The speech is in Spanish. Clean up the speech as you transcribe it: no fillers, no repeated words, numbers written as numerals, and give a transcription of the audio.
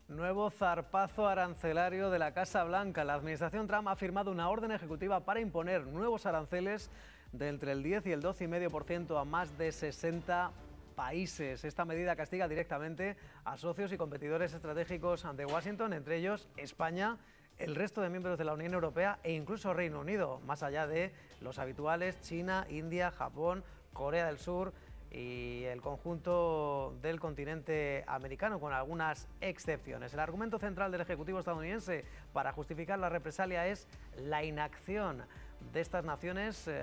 Nuevo zarpazo arancelario de la Casa Blanca. La administración Trump ha firmado una orden ejecutiva para imponer nuevos aranceles de entre el 10 y el 12,5% a más de 60 países. Esta medida castiga directamente a socios y competidores estratégicos de Washington, entre ellos España, el resto de miembros de la Unión Europea e incluso Reino Unido, más allá de los habituales China, India, Japón, Corea del Sur y el conjunto del continente americano, con algunas excepciones. El argumento central del Ejecutivo estadounidense para justificar la represalia es la inacción de estas naciones